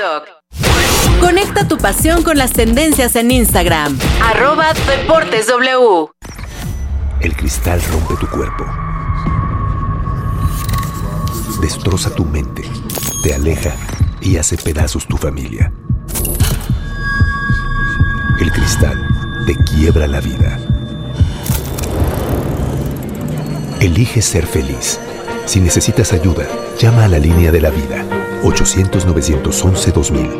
Conecta tu pasión con las tendencias en Instagram. @DeportesW. El cristal rompe tu cuerpo. Destroza tu mente. Te aleja y hace pedazos tu familia. El cristal te quiebra la vida. Elige ser feliz. Si necesitas ayuda, llama a la línea de la vida. 800-911-2000.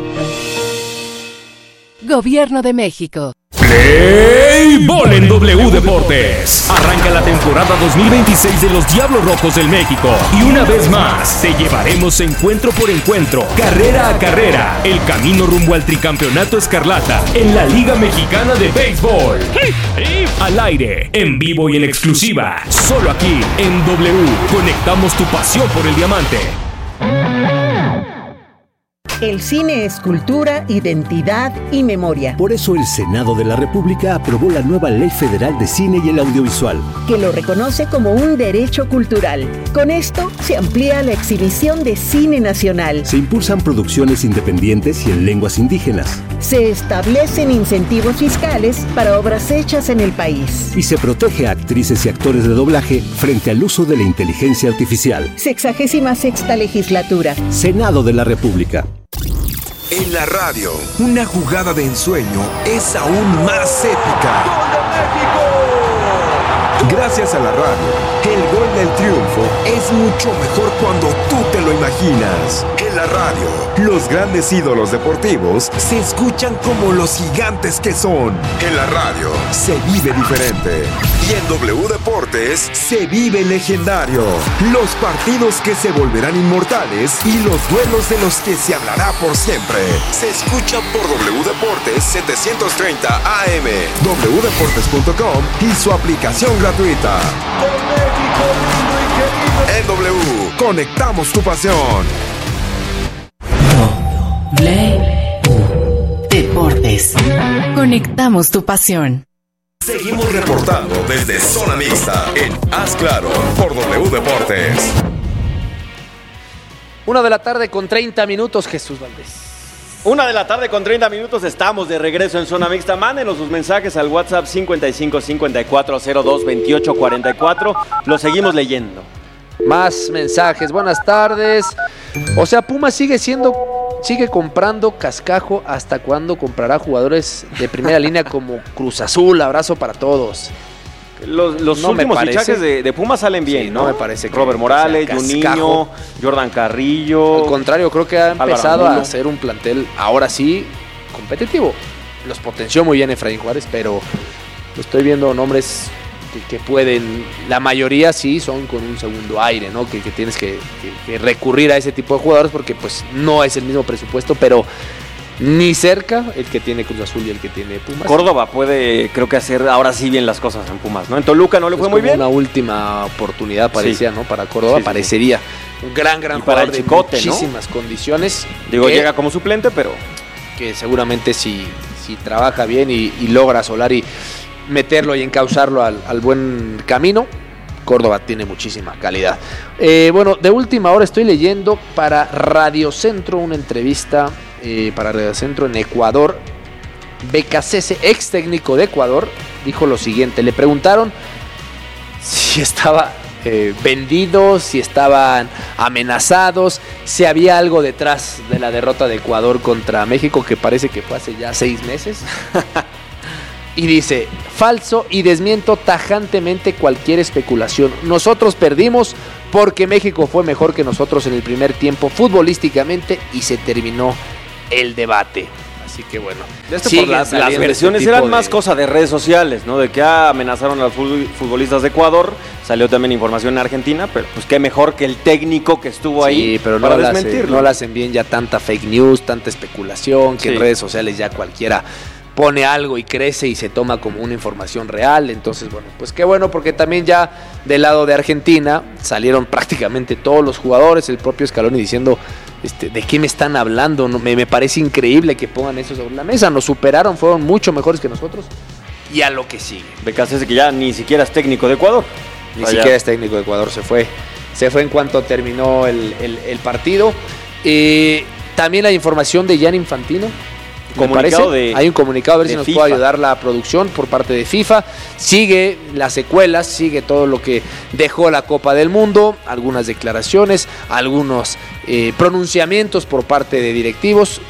Gobierno de México. Play Ball en W Deportes. Arranca la temporada 2026 de los Diablos Rojos del México. Y una vez más, te llevaremos encuentro por encuentro, carrera a carrera, el camino rumbo al tricampeonato escarlata en la Liga Mexicana de Béisbol. Al aire, en vivo y en exclusiva, solo aquí en W. Conectamos tu pasión por el diamante. El cine es cultura, identidad y memoria. Por eso el Senado de la República aprobó la nueva Ley Federal de Cine y el Audiovisual, que lo reconoce como un derecho cultural. Con esto se amplía la exhibición de cine nacional. Se impulsan producciones independientes y en lenguas indígenas. Se establecen incentivos fiscales para obras hechas en el país. Y se protege a actrices y actores de doblaje frente al uso de la inteligencia artificial. 66ª legislatura. Senado de la República. En la radio, una jugada de ensueño es aún más épica. ¡Gol de México! Gracias a la radio, el gol del triunfo es mucho mejor cuando tú te lo imaginas. En la radio, los grandes ídolos deportivos se escuchan como los gigantes que son. En la radio, se vive diferente. Y en W Deportes, se vive legendario. Los partidos que se volverán inmortales y los duelos de los que se hablará por siempre. Se escuchan por W Deportes 730 AM, wdeportes.com y su aplicación gratuita. En W, conectamos tu pasión. W Deportes. Conectamos tu pasión. Seguimos reportando desde Zona Mixta en Haz Claro por W Deportes. 1:30 Jesús Valdés. 1:30 p.m, estamos de regreso en Zona Mixta. Mándenos sus mensajes al WhatsApp 5554022844. Lo seguimos leyendo. Más mensajes, buenas tardes. O sea, Pumas sigue comprando cascajo. ¿Hasta cuándo comprará jugadores de primera línea como Cruz Azul? Abrazo para todos. Los últimos fichajes de Pumas salen bien, sí, ¿no? Me parece que Robert Morales, Juninho, Jordan Carrillo. Al contrario, creo que ha empezado a hacer un plantel, ahora sí, competitivo. Los potenció muy bien Efraín Juárez, pero estoy viendo nombres que pueden, la mayoría sí son con un segundo aire, ¿no? Que tienes que recurrir a ese tipo de jugadores porque pues no es el mismo presupuesto, pero ni cerca el que tiene Cruz Azul y el que tiene Pumas. Córdoba puede, creo que hacer ahora sí bien las cosas en Pumas, ¿no? En Toluca no le fue muy bien. Una última oportunidad parecía, sí, ¿no? Para Córdoba, sí, parecería. Un gran y jugador para el Chicote, de muchísimas, ¿no?, condiciones. Digo, llega como suplente, pero que seguramente si trabaja bien y logra Solari meterlo y encauzarlo al buen camino, Córdoba tiene muchísima calidad. Bueno, de última hora estoy leyendo para Radio Centro una entrevista para Radio Centro en Ecuador. Becasese, ex técnico de Ecuador, dijo lo siguiente. Le preguntaron si estaba vendido, si estaban amenazados, si había algo detrás de la derrota de Ecuador contra México, que parece que fue hace ya 6 meses. Y dice: falso, y desmiento tajantemente cualquier especulación. Nosotros perdimos porque México fue mejor que nosotros en el primer tiempo futbolísticamente y se terminó el debate. Así que bueno, por las versiones eran más cosa de redes sociales, ¿no? De que amenazaron a los futbolistas de Ecuador. Salió también información en Argentina, pero pues qué mejor que el técnico que estuvo ahí pero para desmentirlo. No le hacen bien ya tanta fake news, tanta especulación, que en redes sociales ya cualquiera pone algo y crece y se toma como una información real. Entonces, bueno, pues qué bueno, porque también ya del lado de Argentina salieron prácticamente todos los jugadores, el propio Scaloni diciendo ¿de qué me están hablando? No, me parece increíble que pongan eso sobre la mesa. Nos superaron, fueron mucho mejores que nosotros. Y a lo que sigue. Becasese, que ya ni siquiera es técnico de Ecuador. Ni siquiera es técnico de Ecuador, se fue en cuanto terminó el partido. También hay información de Gianni Infantino. Hay un comunicado, a ver si nos puede ayudar la producción por parte de FIFA. Sigue las secuelas, sigue todo lo que dejó la Copa del Mundo, algunas declaraciones, algunos pronunciamientos por parte de directivos.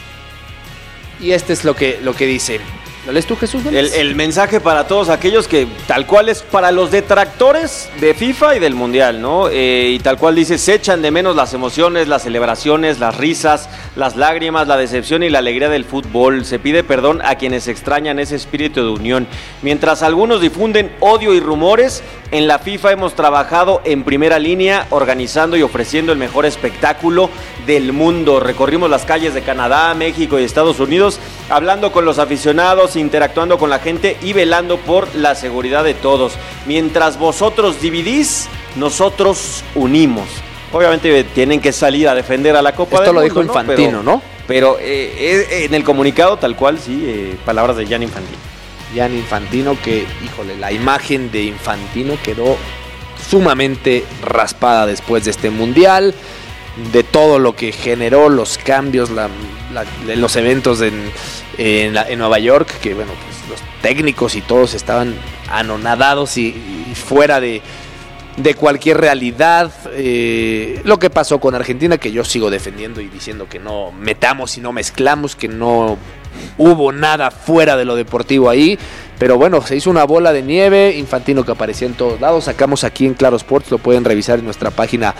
Y este es lo que dice. ¿Lo lees tú, Jesús? El mensaje para todos aquellos que tal cual es para los detractores de FIFA y del Mundial, ¿no? Y tal cual dice, se echan de menos las emociones, las celebraciones, las risas, las lágrimas, la decepción y la alegría del fútbol. Se pide perdón a quienes extrañan ese espíritu de unión. Mientras algunos difunden odio y rumores, en la FIFA hemos trabajado en primera línea, organizando y ofreciendo el mejor espectáculo del mundo. Recorrimos las calles de Canadá, México y Estados Unidos, hablando con los aficionados, interactuando con la gente y velando por la seguridad de todos. Mientras vosotros dividís, nosotros unimos. Obviamente tienen que salir a defender a la Copa del Mundo. Esto lo dijo Infantino, ¿no? Pero en el comunicado tal cual, sí, palabras de Gianni Infantino. Gianni Infantino, que, híjole, la imagen de Infantino quedó sumamente raspada después de este Mundial, de todo lo que generó, los cambios, los eventos en Nueva York, que bueno, pues los técnicos y todos estaban anonadados y fuera de cualquier realidad. Lo que pasó con Argentina, que yo sigo defendiendo y diciendo que no metamos y no mezclamos, que no hubo nada fuera de lo deportivo ahí, pero bueno, se hizo una bola de nieve. Infantino que aparecía en todos lados, sacamos aquí en Claro Sports, lo pueden revisar en nuestra página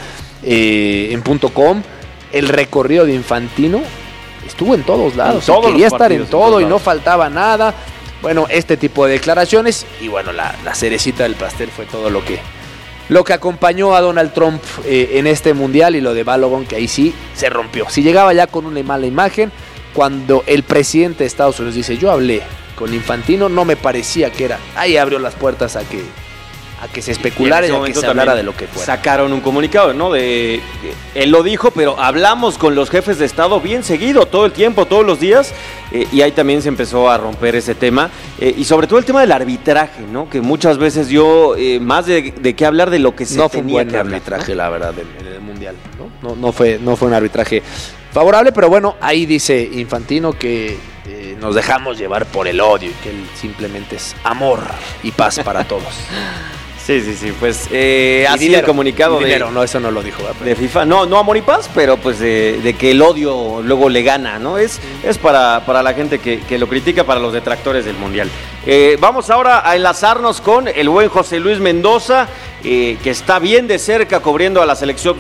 en .com, el recorrido de Infantino estuvo en todos lados, quería estar en todo y no faltaba nada. Bueno, este tipo de declaraciones y bueno, la cerecita del pastel fue todo lo que acompañó a Donald Trump en este Mundial, y lo de Balogun, que ahí sí se rompió. Si llegaba ya con una mala imagen, cuando el presidente de Estados Unidos dice, yo hablé con Infantino, no me parecía que era, ahí abrió las puertas a que se especulara y a que se hablara de lo que fuera. Sacaron un comunicado, ¿no? Él lo dijo, pero hablamos con los jefes de Estado bien seguido, todo el tiempo, todos los días, y ahí también se empezó a romper ese tema, y sobre todo el tema del arbitraje, ¿no? Que muchas veces más de qué hablar de lo que se tenía que hablar. No fue un buen arbitraje, ¿no? La verdad, en el Mundial, ¿no? No fue un arbitraje favorable, pero bueno, ahí dice Infantino que nos dejamos llevar por el odio y que él simplemente es amor y paz para todos. Sí, pues así dinero, el comunicado de dinero, no, eso no lo dijo de FIFA, no amor y paz, pero pues de que el odio luego le gana, ¿no? Es para la gente que lo critica, para los detractores del Mundial. Vamos ahora a enlazarnos con el buen José Luis Mendoza, que está bien de cerca cubriendo a la selección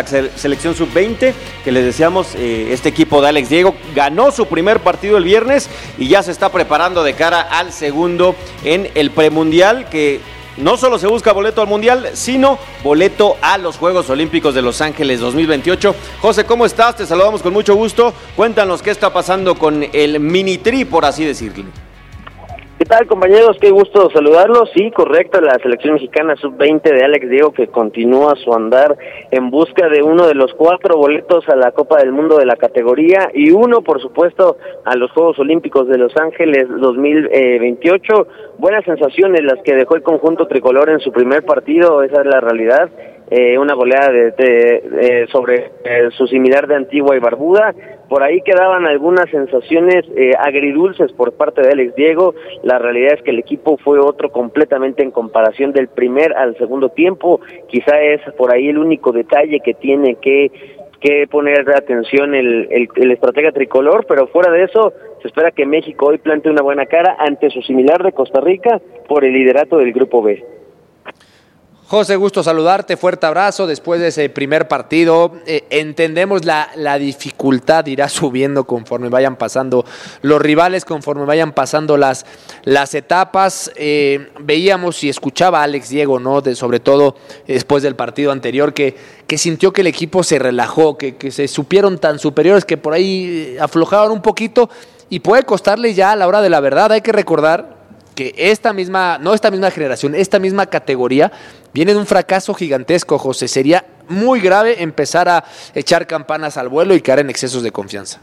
sub-20, que les decíamos, este equipo de Alex Diego ganó su primer partido el viernes y ya se está preparando de cara al segundo en el premundial, que no solo se busca boleto al Mundial, sino boleto a los Juegos Olímpicos de Los Ángeles 2028. José, ¿cómo estás? Te saludamos con mucho gusto. Cuéntanos qué está pasando con el mini tri, por así decirlo. ¿Qué tal, compañeros? Qué gusto saludarlos. Sí, correcto, la selección mexicana sub-20 de Alex Diego, que continúa su andar en busca de uno de los 4 boletos a la Copa del Mundo de la categoría y uno, por supuesto, a los Juegos Olímpicos de Los Ángeles 2028. Buenas sensaciones las que dejó el conjunto tricolor en su primer partido, esa es la realidad. Una goleada sobre su similar de Antigua y Barbuda. Por ahí quedaban algunas sensaciones agridulces por parte de Alex Diego. La realidad es que el equipo fue otro completamente en comparación del primer al segundo tiempo. Quizá es por ahí el único detalle que tiene que poner atención el estratega tricolor, pero fuera de eso, se espera que México hoy plante una buena cara ante su similar de Costa Rica por el liderato del Grupo B. José, gusto saludarte, fuerte abrazo después de ese primer partido. Entendemos la dificultad irá subiendo conforme vayan pasando los rivales, conforme vayan pasando las etapas. Veíamos y escuchaba a Alex Diego, ¿no? Sobre todo después del partido anterior, que sintió que el equipo se relajó, que se supieron tan superiores que por ahí aflojaron un poquito y puede costarle ya a la hora de la verdad. Hay que recordar que esta misma generación, esta misma categoría, viene de un fracaso gigantesco, José. Sería muy grave empezar a echar campanas al vuelo y caer en excesos de confianza.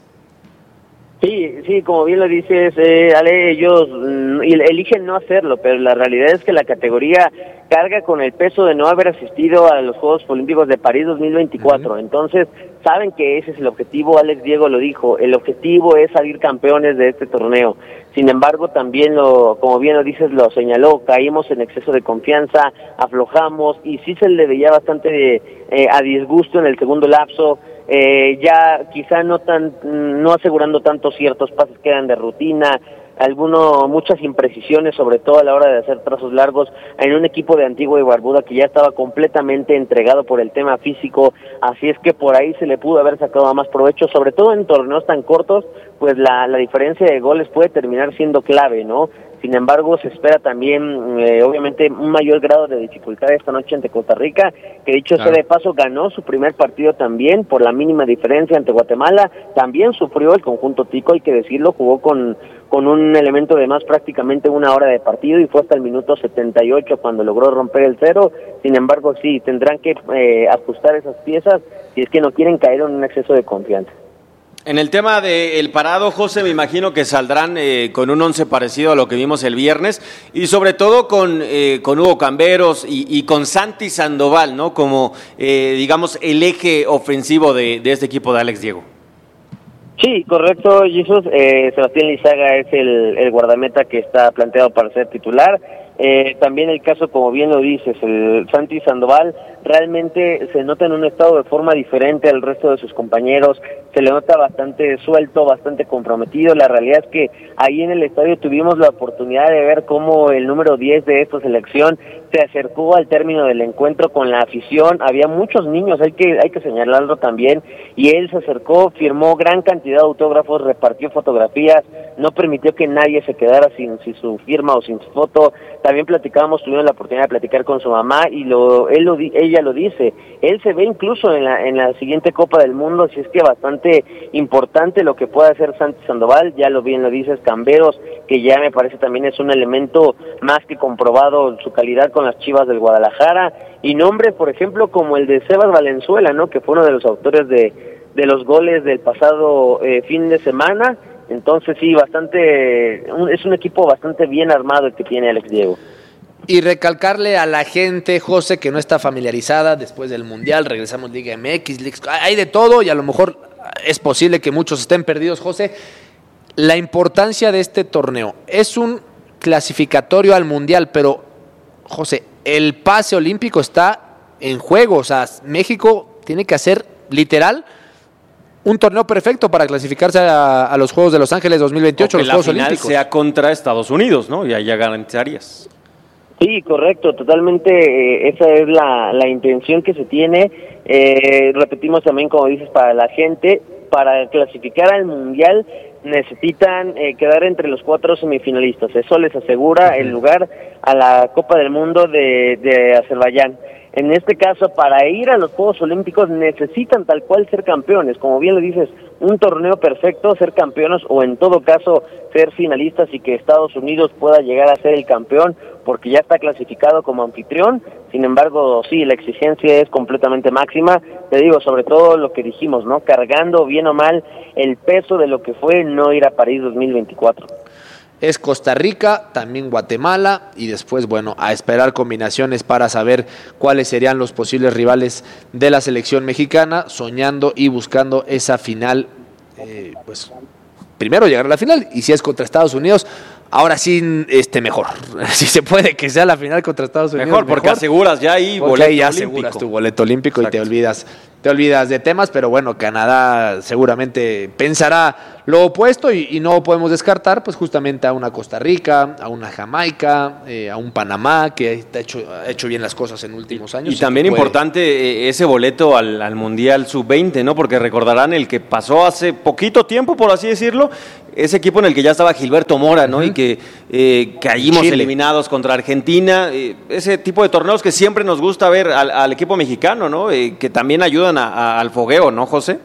Sí, como bien lo dices, Ale, ellos eligen no hacerlo, pero la realidad es que la categoría carga con el peso de no haber asistido a los Juegos Olímpicos de París 2024. Entonces, saben que ese es el objetivo. Alex Diego lo dijo, el objetivo es salir campeones de este torneo. Sin embargo, también como bien lo dices, lo señaló, caímos en exceso de confianza, aflojamos y sí se le veía bastante a disgusto en el segundo lapso, ya quizá no asegurando tanto ciertos pases que eran de rutina, muchas imprecisiones, sobre todo a la hora de hacer trazos largos, en un equipo de Antigua y Barbuda que ya estaba completamente entregado por el tema físico, así es que por ahí se le pudo haber sacado más provecho, sobre todo en torneos tan cortos, pues la diferencia de goles puede terminar siendo clave, ¿no? Sin embargo, se espera también, obviamente, un mayor grado de dificultad esta noche ante Costa Rica, que dicho sea de paso, ganó su primer partido también por la mínima diferencia ante Guatemala. También sufrió el conjunto tico, hay que decirlo, jugó con un elemento de más prácticamente una hora de partido y fue hasta el minuto 78 cuando logró romper el cero. Sin embargo, sí, tendrán que ajustar esas piezas si es que no quieren caer en un exceso de confianza. En el tema del parado, José, me imagino que saldrán con un 11 parecido a lo que vimos el viernes y sobre todo con Hugo Camberos y con Santi Sandoval, ¿no? Como, digamos, el eje ofensivo de este equipo de Alex Diego. Sí, correcto, Jesús. Sebastián Lizaga es el guardameta que está planteado para ser titular. También el caso, como bien lo dices, el Santi Sandoval realmente se nota en un estado de forma diferente al resto de sus compañeros, se le nota bastante suelto, bastante comprometido. La realidad es que ahí en el estadio tuvimos la oportunidad de ver cómo el número 10 de esta selección se acercó al término del encuentro con la afición. Había muchos niños, hay que señalarlo también, y él se acercó, firmó gran cantidad de autógrafos, repartió fotografías, no permitió que nadie se quedara sin su firma o sin su foto. También tuvimos la oportunidad de platicar con su mamá y ella lo dice, él se ve incluso en la siguiente Copa del Mundo, así es que bastante importante lo que pueda hacer Santi Sandoval. Ya bien lo dices, Camberos, que ya me parece también es un elemento más que comprobado su calidad con las Chivas del Guadalajara, y nombres, por ejemplo, como el de Sebas Valenzuela, ¿no? Que fue uno de los autores de los goles del pasado fin de semana. Entonces sí, es un equipo bastante bien armado el que tiene Alex Diego. Y recalcarle a la gente, José, que no está familiarizada después del Mundial, regresamos Liga MX, hay de todo y a lo mejor es posible que muchos estén perdidos, José. La importancia de este torneo es un clasificatorio al Mundial, pero, José, el pase olímpico está en juego, o sea, México tiene que hacer, literal, un torneo perfecto para clasificarse a los Juegos de Los Ángeles 2028, los Juegos Olímpicos. Que la final sea contra Estados Unidos, ¿no? Y ahí ya garantizarías. Sí, correcto, totalmente, esa es la intención que se tiene. Repetimos también, como dices, para la gente, para clasificar al Mundial necesitan quedar entre los 4 semifinalistas. Eso les asegura el lugar a la Copa del Mundo de Azerbaiyán. En este caso, para ir a los Juegos Olímpicos necesitan tal cual ser campeones, como bien lo dices, un torneo perfecto, ser campeones o en todo caso ser finalistas y que Estados Unidos pueda llegar a ser el campeón porque ya está clasificado como anfitrión. Sin embargo, sí, la exigencia es completamente máxima. Te digo, sobre todo lo que dijimos, ¿no? Cargando bien o mal el peso de lo que fue no ir a París 2024. Es Costa Rica, también Guatemala y después, bueno, a esperar combinaciones para saber cuáles serían los posibles rivales de la selección mexicana, soñando y buscando esa final, pues primero llegar a la final y si es contra Estados Unidos, ahora sí mejor, si se puede que sea la final contra Estados Unidos. Mejor, porque aseguras ya ahí boleto olímpico. Ya aseguras tu boleto olímpico. Exacto. Y te olvidas de temas, pero bueno, Canadá seguramente pensará lo opuesto y no podemos descartar pues justamente a una Costa Rica, a una Jamaica, a un Panamá que ha hecho bien las cosas en últimos años. Y también importante ese boleto al Mundial Sub-20, ¿no? Porque recordarán el que pasó hace poquito tiempo, por así decirlo, ese equipo en el que ya estaba Gilberto Mora, ¿no? Y que caímos eliminados contra Argentina, ese tipo de torneos que siempre nos gusta ver al equipo mexicano, ¿no? Que también ayudan al fogueo, ¿no, José?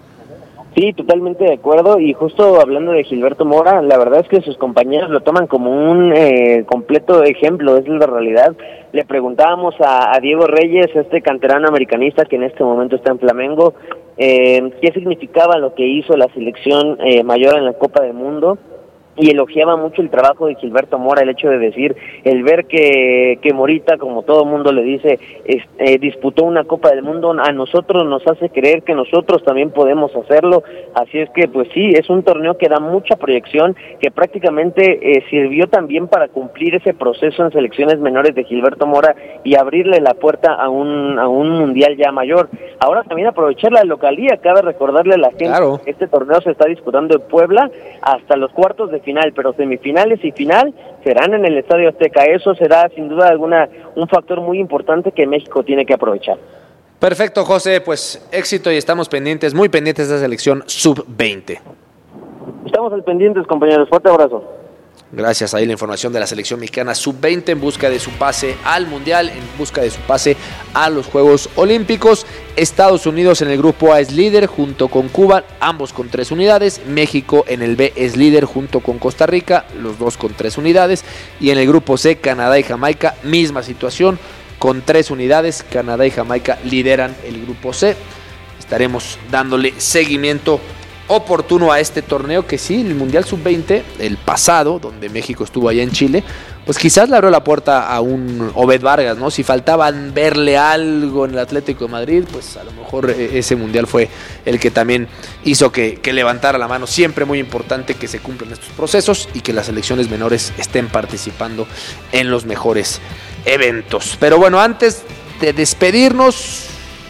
Sí, totalmente de acuerdo, y justo hablando de Gilberto Mora, la verdad es que sus compañeros lo toman como un completo ejemplo, es la realidad. Le preguntábamos a Diego Reyes, este canterano americanista que en este momento está en Flamengo, qué significaba lo que hizo la selección mayor en la Copa del Mundo, y elogiaba mucho el trabajo de Gilberto Mora, el hecho de decir, el ver que Morita, como todo mundo le dice, disputó una Copa del Mundo, a nosotros nos hace creer que nosotros también podemos hacerlo, así es que pues sí, es un torneo que da mucha proyección, que prácticamente sirvió también para cumplir ese proceso en selecciones menores de Gilberto Mora y abrirle la puerta a un mundial ya mayor. Ahora también aprovechar la localía, cabe recordarle a la gente, claro, que este torneo se está disputando en Puebla hasta los cuartos de final, pero semifinales y final serán en el Estadio Azteca. Eso será sin duda alguna un factor muy importante que México tiene que aprovechar. Perfecto, José, pues éxito y estamos pendientes, muy pendientes de esa selección sub-20. Estamos al pendientes, compañeros. Fuerte abrazo. Gracias, ahí la información de la selección mexicana sub-20 en busca de su pase al Mundial, en busca de su pase a los Juegos Olímpicos. Estados Unidos en el grupo A es líder junto con Cuba, ambos con 3 unidades. México en el B es líder junto con Costa Rica, los dos con 3 unidades. Y en el grupo C, Canadá y Jamaica, misma situación, con 3 unidades. Canadá y Jamaica lideran el grupo C. Estaremos dándole seguimiento oportuno a este torneo, que sí, el Mundial Sub-20, el pasado, donde México estuvo allá en Chile, pues quizás le abrió la puerta a un Obed Vargas, ¿no? Si faltaban verle algo en el Atlético de Madrid, pues a lo mejor ese Mundial fue el que también hizo que levantara la mano. Siempre muy importante que se cumplan estos procesos y que las selecciones menores estén participando en los mejores eventos. Pero bueno, antes de despedirnos,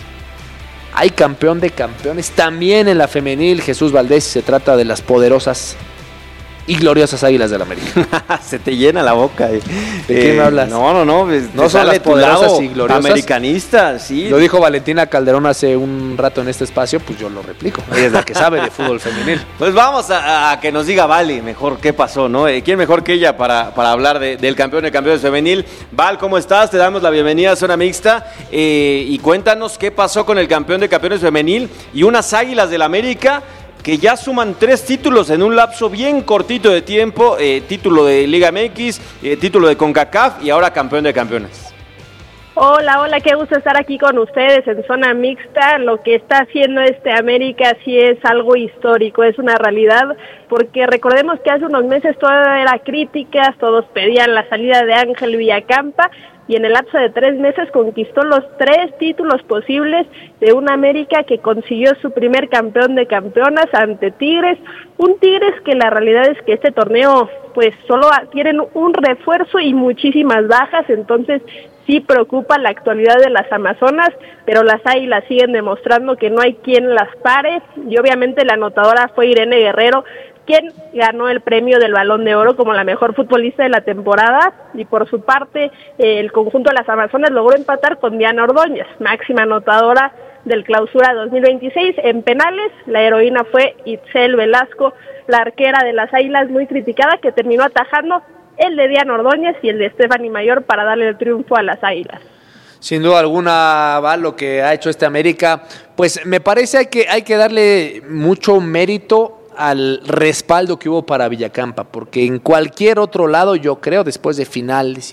hay campeón de campeones también en la femenil, Jesús Valdés. Se trata de las poderosas y gloriosas Águilas del América. Se te llena la boca. ¿De qué me hablas? No. No son las poderosas y gloriosas. Americanista, sí. Lo dijo Valentina Calderón hace un rato en este espacio, pues yo lo replico. Ella es la que sabe de fútbol femenil. Pues vamos a que nos diga Vale mejor qué pasó, ¿no? ¿Quién mejor que ella para hablar del campeón de campeones femenil? Val, ¿cómo estás? Te damos la bienvenida a Zona Mixta y cuéntanos qué pasó con el campeón de campeones femenil y unas Águilas del América que ya suman 3 títulos en un lapso bien cortito de tiempo, título de Liga MX, título de CONCACAF y ahora campeón de campeones. Hola, qué gusto estar aquí con ustedes en Zona Mixta. Lo que está haciendo América sí es algo histórico, es una realidad, porque recordemos que hace unos meses todo era críticas, todos pedían la salida de Ángel Villacampa, y en el lapso de 3 meses conquistó los 3 títulos posibles de una América que consiguió su primer campeón de campeonas ante Tigres, un Tigres que la realidad es que este torneo pues solo tienen un refuerzo y muchísimas bajas, entonces sí preocupa la actualidad de las Amazonas, pero las Águilas siguen demostrando que no hay quien las pare, y obviamente la anotadora fue Irene Guerrero, quien ganó el premio del Balón de Oro como la mejor futbolista de la temporada, y por su parte el conjunto de las Amazonas logró empatar con Diana Ordóñez, máxima anotadora del Clausura 2026. En penales, la heroína fue Itzel Velasco, la arquera de las Águilas, muy criticada, que terminó atajando el de Diana Ordóñez y el de Stephanie Mayor para darle el triunfo a las Águilas. Sin duda alguna, va lo que ha hecho América, pues me parece que hay que darle mucho mérito al respaldo que hubo para Villacampa, porque en cualquier otro lado, yo creo, después de finales,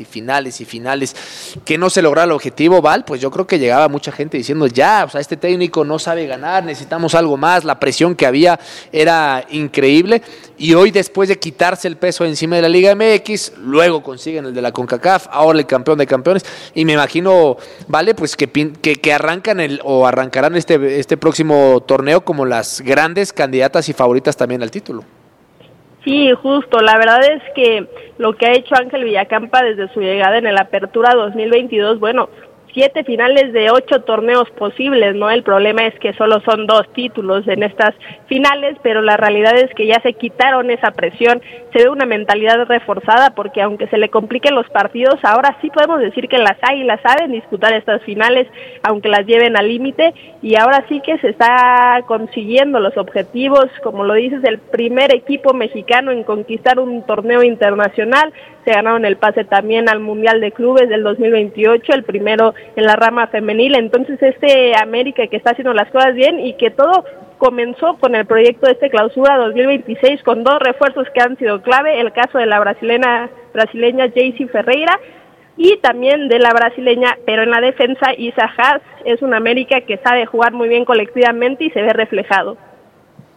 que no se lograra el objetivo, Val, pues yo creo que llegaba mucha gente diciendo, ya, o sea, este técnico no sabe ganar, necesitamos algo más, la presión que había era increíble, y hoy, después de quitarse el peso encima de la Liga MX, luego consiguen el de la CONCACAF, ahora el campeón de campeones, y me imagino, Vale, pues que arrancarán este próximo torneo como las grandes candidatas y favoritas también al título. Sí, justo, la verdad es que lo que ha hecho Ángel Villacampa desde su llegada en el Apertura 2022, bueno, 7 finales de 8 torneos posibles, ¿no? El problema es que solo son 2 títulos en estas finales, pero la realidad es que ya se quitaron esa presión, se ve una mentalidad reforzada, porque aunque se le compliquen los partidos, ahora sí podemos decir que las Águilas saben disputar estas finales, aunque las lleven al límite, y ahora sí que se está consiguiendo los objetivos, como lo dices, el primer equipo mexicano en conquistar un torneo internacional, se ganaron el pase también al Mundial de Clubes del 2028, el primero en la rama femenil. Entonces América que está haciendo las cosas bien y que todo comenzó con el proyecto de Clausura 2026 con 2 refuerzos que han sido clave, el caso de la brasileña Jaycee Ferreira y también de la brasileña, pero en la defensa Isa Haas. Es una América que sabe jugar muy bien colectivamente y se ve reflejado.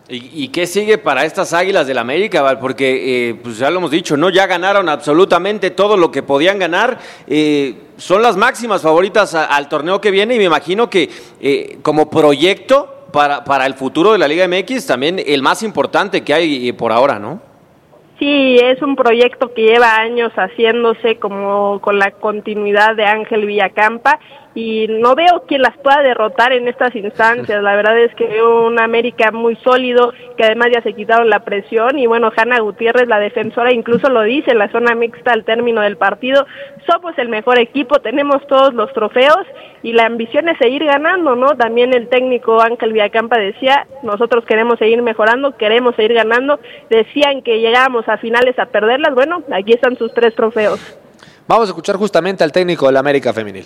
¿Y qué sigue para estas Águilas del América, Val? Porque, pues ya lo hemos dicho, ¿no? Ya ganaron absolutamente todo lo que podían ganar. Son las máximas favoritas al torneo que viene y me imagino que como proyecto para el futuro de la Liga MX también el más importante que hay por ahora, ¿no? Sí, es un proyecto que lleva años haciéndose como con la continuidad de Ángel Villacampa y no veo quién las pueda derrotar en estas instancias. La verdad es que veo un América muy sólido, que además ya se quitaron la presión y bueno, Hanna Gutiérrez, la defensora, incluso lo dice en la zona mixta al término del partido, somos el mejor equipo, tenemos todos los trofeos y la ambición es seguir ganando, ¿no? También el técnico Ángel Villacampa decía, nosotros queremos seguir mejorando, queremos seguir ganando, decían que llegábamos a finales a perderlas, bueno, aquí están sus 3 trofeos. Vamos a escuchar justamente al técnico del América Femenil.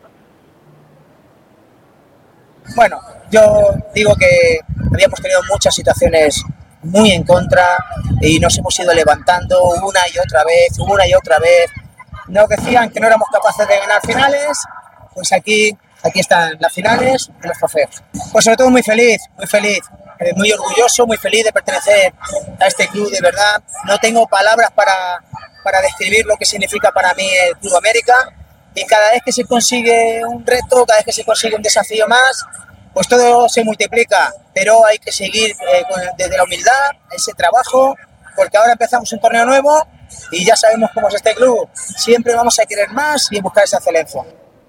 Bueno, yo digo que habíamos tenido muchas situaciones muy en contra y nos hemos ido levantando una y otra vez. Nos decían que no éramos capaces de ganar finales, pues aquí están las finales y los trofeos. Pues sobre todo muy feliz, muy orgulloso, muy feliz de pertenecer a este club, de verdad. No tengo palabras para describir lo que significa para mí el Club América. Y cada vez que se consigue un reto, cada vez que se consigue un desafío más, pues todo se multiplica, pero hay que seguir desde la humildad, ese trabajo, porque ahora empezamos un torneo nuevo y ya sabemos cómo es este club. Siempre vamos a querer más y buscar esa excelencia.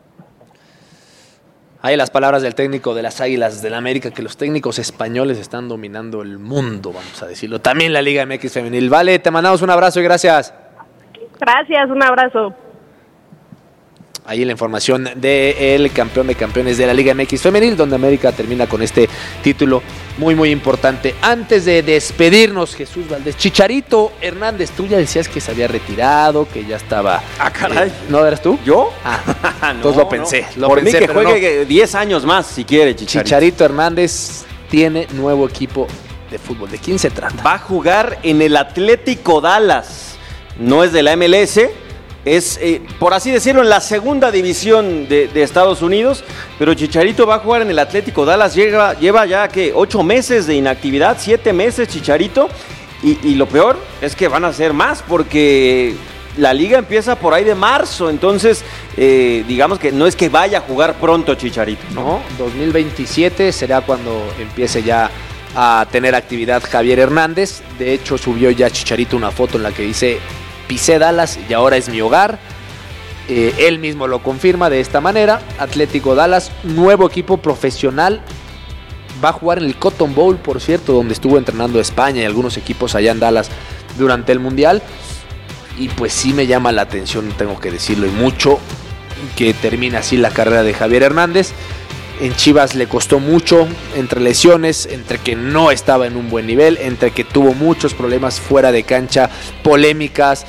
Ahí las palabras del técnico de las Águilas del América, que los técnicos españoles están dominando el mundo, vamos a decirlo. También la Liga MX Femenil. Vale, te mandamos un abrazo y gracias. Gracias, un abrazo. Ahí la información del campeón de campeones de la Liga MX Femenil, donde América termina con este título muy, muy importante. Antes de despedirnos, Jesús Valdés, Chicharito Hernández, tú ya decías que se había retirado, que ya estaba... Ah, caray. ¿No eras tú? ¿Yo? Ah, entonces lo pensé. Por mí que juegue 10 años más, si quiere, Chicharito. Chicharito Hernández tiene nuevo equipo de fútbol. ¿De quién se trata? Va a jugar en el Atlético Dallas. No es de la MLS. Es, por así decirlo, en la segunda división de Estados Unidos, pero Chicharito va a jugar en el Atlético Dallas, lleva ya, 8 meses de inactividad, 7 meses Chicharito, y lo peor es que van a ser más, porque la liga empieza por ahí de marzo, entonces, digamos que no es que vaya a jugar pronto Chicharito, ¿no? 2027 será cuando empiece ya a tener actividad Javier Hernández. De hecho, subió ya Chicharito una foto en la que dice: pisé Dallas y ahora es mi hogar. Él mismo lo confirma de esta manera. Atlético Dallas, nuevo equipo profesional. Va a jugar en el Cotton Bowl, por cierto, donde estuvo entrenando España y algunos equipos allá en Dallas durante el Mundial. Y pues sí me llama la atención, tengo que decirlo, y mucho, que termine así la carrera de Javier Hernández. En Chivas le costó mucho, entre lesiones, entre que no estaba en un buen nivel, entre que tuvo muchos problemas fuera de cancha, polémicas.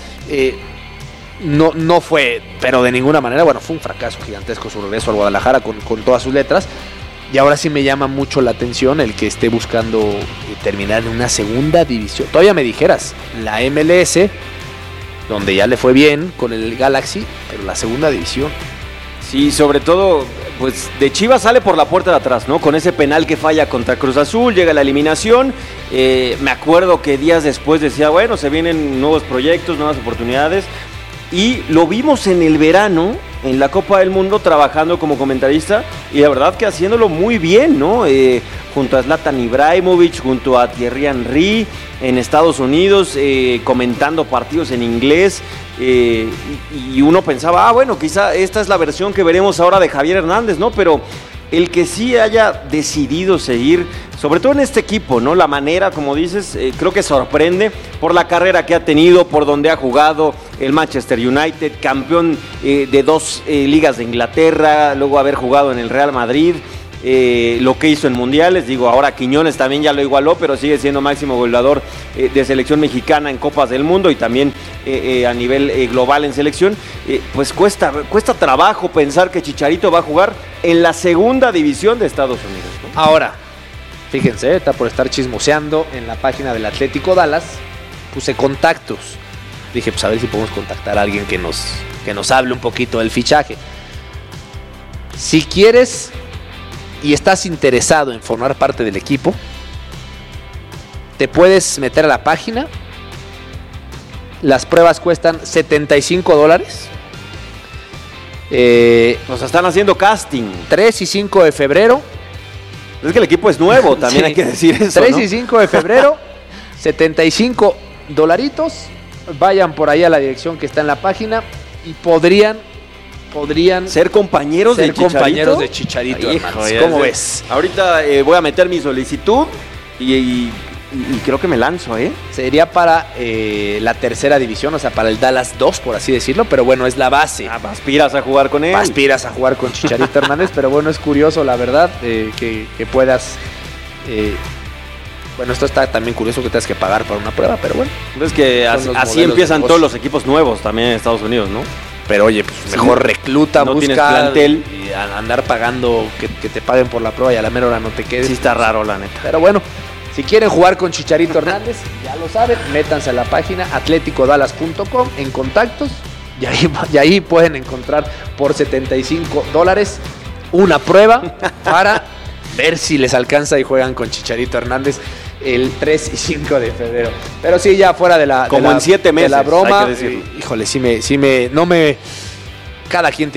No fue, pero de ninguna manera, bueno, fue un fracaso gigantesco su regreso al Guadalajara con todas sus letras. Y ahora sí me llama mucho la atención el que esté buscando terminar en una segunda división. Todavía me dijeras, la MLS, donde ya le fue bien con el Galaxy, pero la segunda división. Sí, sobre todo, pues de Chivas sale por la puerta de atrás, ¿no? Con ese penal que falla contra Cruz Azul, llega la eliminación. Me acuerdo que días después decía, bueno, se vienen nuevos proyectos, nuevas oportunidades. Y lo vimos en el verano, en la Copa del Mundo, trabajando como comentarista. Y la verdad que haciéndolo muy bien, ¿no? Junto a Zlatan Ibrahimovic, junto a Thierry Henry, en Estados Unidos, comentando partidos en inglés. Y uno pensaba, bueno, quizá esta es la versión que veremos ahora de Javier Hernández, ¿no? Pero el que sí haya decidido seguir, sobre todo en este equipo, ¿no? La manera, como dices, creo que sorprende por la carrera que ha tenido, por donde ha jugado el Manchester United, campeón de 2 ligas de Inglaterra, luego haber jugado en el Real Madrid. Lo que hizo en mundiales, digo, ahora Quiñones también ya lo igualó, pero sigue siendo máximo goleador de selección mexicana en Copas del Mundo y también a nivel global en selección. Pues cuesta trabajo pensar que Chicharito va a jugar en la segunda división de Estados Unidos, ¿no? Ahora, fíjense, está por estar chismoseando en la página del Atlético Dallas, puse contactos. Dije, pues a ver si podemos contactar a alguien que nos hable un poquito del fichaje. Si quieres y estás interesado en formar parte del equipo, te puedes meter a la página. Las pruebas cuestan $75. Nos están haciendo casting. 3 y 5 de febrero. Es que el equipo es nuevo, también Sí. hay que decir eso, 3 ¿no? y 5 de febrero, $75. Vayan por ahí a la dirección que está en la página y podrían ser compañeros de Chicharito. compañeros de Chicharito. Ay, Hernández. hijo, ¿Cómo ya sé. ves? Ahorita voy a meter mi solicitud y creo que me lanzo, ¿eh? Sería para la tercera división, o sea, para el Dallas 2, por así decirlo, pero bueno, es la base. Aspiras a jugar con él. Aspiras a jugar con Chicharito Hernández, pero bueno, es curioso, la verdad, que puedas... bueno, esto está también curioso que tengas que pagar para una prueba, pero bueno. Es que Son los así modelos empiezan de todos negocio. los equipos nuevos también en Estados Unidos, ¿no? Pero oye, pues mejor recluta, no busca tienes plantel. y andar pagando que te paguen por la prueba y a la mera hora no te quedes. Sí está raro, la neta. Pero bueno, si quieren jugar con Chicharito Hernández, ya lo saben, métanse a la página atleticodallas.com en contactos y ahí pueden encontrar por $75 una prueba para ver si les alcanza y juegan con Chicharito Hernández el 3 y 5 de febrero. Pero sí, ya fuera de la... Como de en 7 meses, de la broma, hay que decirlo. Híjole, cada quien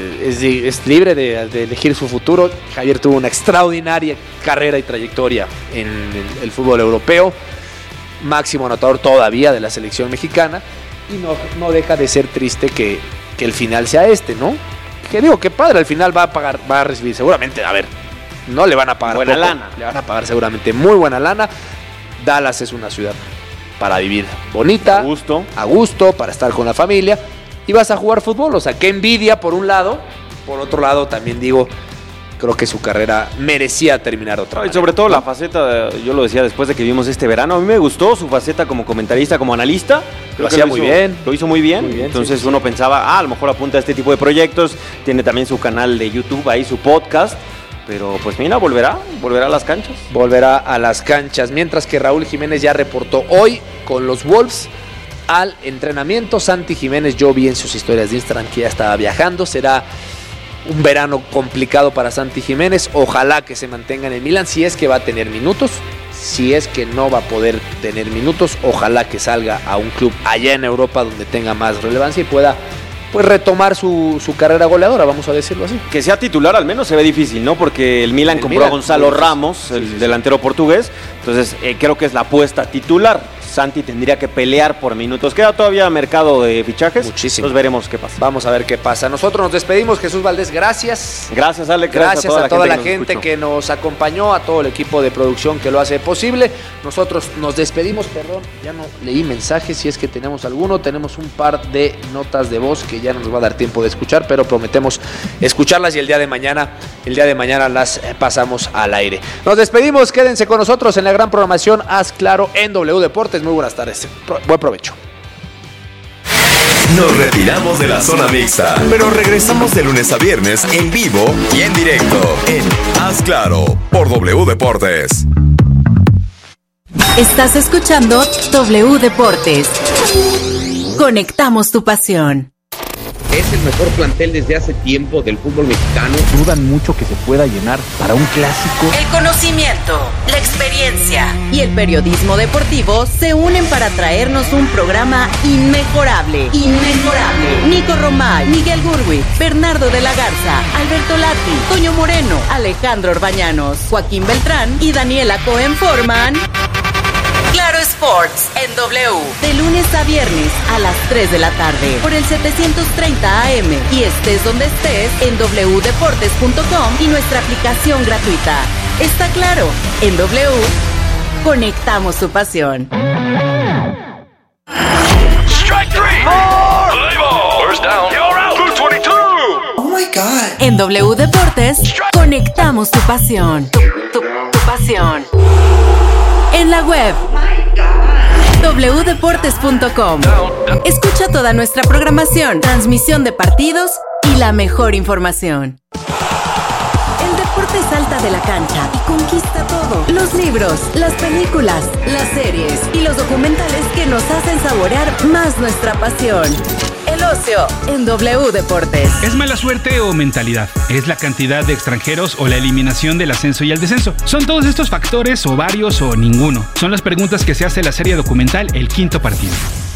es libre de elegir su futuro. Javier tuvo una extraordinaria carrera y trayectoria en el fútbol europeo, máximo anotador todavía de la selección mexicana, y no deja de ser triste que el final sea este, ¿no? Que digo, que padre, al final va a recibir seguramente, a ver, no le van a pagar buena poco, lana. le van a pagar seguramente muy buena lana. Dallas es una ciudad para vivir bonita, a gusto, para estar con la familia, y vas a jugar fútbol. O sea, qué envidia por un lado, por otro lado también digo, creo que su carrera merecía terminar otra vez. Y sobre todo la faceta, yo lo decía después de que vimos este verano, a mí me gustó su faceta como comentarista, como analista. Lo hacía muy bien. Lo hizo muy bien. Entonces sí. uno pensaba, a lo mejor apunta a este tipo de proyectos. Tiene también su canal de YouTube, ahí su podcast. Pero pues mira, volverá a las canchas. Volverá a las canchas. Mientras que Raúl Jiménez ya reportó hoy con los Wolves al entrenamiento. Santi Jiménez, yo vi en sus historias de Instagram que ya estaba viajando. Será un verano complicado para Santi Jiménez. Ojalá que se mantenga en el Milan, si es que va a tener minutos. Si es que no va a poder tener minutos, ojalá que salga a un club allá en Europa donde tenga más relevancia y pueda pues retomar su carrera goleadora, vamos a decirlo así. Que sea titular al menos se ve difícil, ¿no? Porque el Milan compró a Gonzalo Ramos, el delantero portugués. Entonces creo que es la apuesta titular. Santi tendría que pelear por minutos. Queda todavía mercado de fichajes. Muchísimo. Entonces veremos qué pasa. Vamos a ver qué pasa. Nosotros nos despedimos. Jesús Valdés, gracias. Gracias, Alex. Gracias a toda la gente que nos acompañó, a todo el equipo de producción que lo hace posible. Nosotros nos despedimos, perdón, ya no leí mensajes, si es que tenemos alguno. Tenemos un par de notas de voz que ya no nos va a dar tiempo de escuchar, pero prometemos escucharlas y el día de mañana las pasamos al aire. Nos despedimos, quédense con nosotros en la gran programación Haz Claro en W Deportes. Muy buenas tardes, buen provecho. Nos retiramos de la zona mixta, pero regresamos de lunes a viernes en vivo y en directo en Haz Claro por W Deportes. Estás escuchando W Deportes. Conectamos tu pasión. Es el mejor plantel desde hace tiempo del fútbol mexicano. Dudan mucho que se pueda llenar para un clásico. El conocimiento, la experiencia y el periodismo deportivo se unen para traernos un programa inmejorable. Nico Romay, Miguel Gurwi, Bernardo de la Garza, Alberto Lati, Toño Moreno, Alejandro Orbañanos, Joaquín Beltrán y Daniela Cohen forman Claro Sports en W, de lunes a viernes a las 3 de la tarde por el 730 AM y estés donde estés en wdeportes.com y nuestra aplicación gratuita. Está claro, en W conectamos tu pasión. Strike three. Play ball. First down. You're out. 222. Oh my God. En W Deportes conectamos tu pasión. Tu pasión. En la web wdeportes.com. Escucha toda nuestra programación, transmisión de partidos y la mejor información. El deporte salta de la cancha y conquista todo. Los libros, las películas, las series y los documentales que nos hacen saborear más nuestra pasión. El El ocio en W Deportes. ¿Es mala suerte o mentalidad? ¿Es la cantidad de extranjeros o la eliminación del ascenso y el descenso? ¿Son todos estos factores o varios o ninguno? Son las preguntas que se hace la serie documental El Quinto Partido.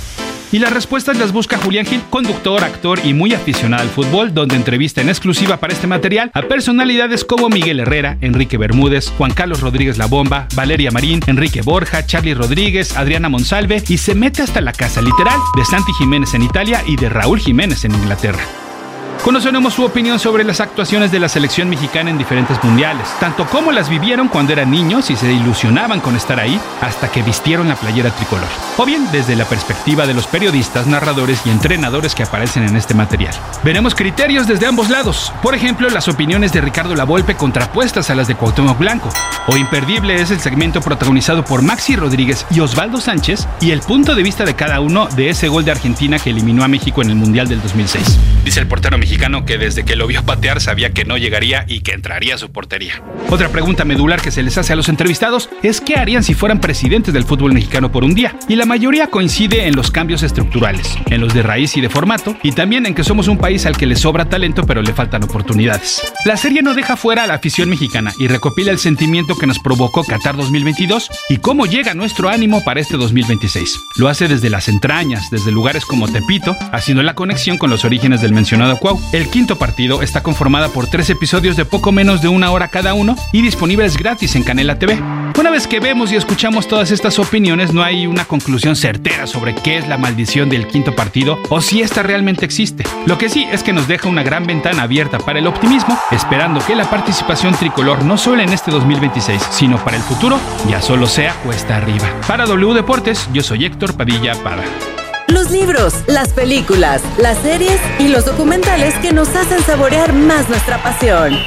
Y las respuestas las busca Julián Gil, conductor, actor y muy aficionado al fútbol, donde entrevista en exclusiva para este material a personalidades como Miguel Herrera, Enrique Bermúdez, Juan Carlos Rodríguez La Bomba, Valeria Marín, Enrique Borja, Charly Rodríguez, Adriana Monsalve y se mete hasta la casa literal de Santi Jiménez en Italia y de Raúl Jiménez en Inglaterra. Conoceremos su opinión sobre las actuaciones de la selección mexicana en diferentes mundiales, tanto como las vivieron cuando eran niños y se ilusionaban con estar ahí hasta que vistieron la playera tricolor, o bien desde la perspectiva de los periodistas, narradores y entrenadores que aparecen en este material. Veremos criterios desde ambos lados, por ejemplo, las opiniones de Ricardo Lavolpe contrapuestas a las de Cuauhtémoc Blanco, o imperdible es el segmento protagonizado por Maxi Rodríguez y Osvaldo Sánchez y el punto de vista de cada uno de ese gol de Argentina que eliminó a México en el Mundial del 2006. Dice el portero mexicano que desde que lo vio patear sabía que no llegaría y que entraría a su portería. Otra pregunta medular que se les hace a los entrevistados es qué harían si fueran presidentes del fútbol mexicano por un día, y la mayoría coincide en los cambios estructurales, en los de raíz y de formato, y también en que somos un país al que le sobra talento pero le faltan oportunidades. La serie no deja fuera a la afición mexicana y recopila el sentimiento que nos provocó Qatar 2022 y cómo llega nuestro ánimo para este 2026. Lo hace desde las entrañas, desde lugares como Tepito, haciendo la conexión con los orígenes del mencionado Cuau. El Quinto Partido está conformada por 3 episodios de poco menos de 1 hora cada uno y disponibles gratis en Canela TV. Una vez que vemos y escuchamos todas estas opiniones, no hay una conclusión certera sobre qué es la maldición del Quinto Partido o si esta realmente existe. Lo que sí es que nos deja una gran ventana abierta para el optimismo, esperando que la participación tricolor no solo en este 2026, sino para el futuro, ya solo sea cuesta arriba. Para W Deportes, yo soy Héctor Padilla Pada. Los libros, las películas, las series y los documentales que nos hacen saborear más nuestra pasión.